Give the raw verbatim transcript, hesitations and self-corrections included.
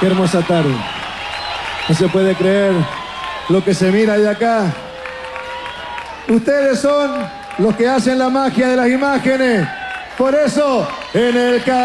Qué hermosa tarde. No se puede creer lo que se mira de acá. Ustedes son los que hacen la magia de las imágenes. Por eso, en el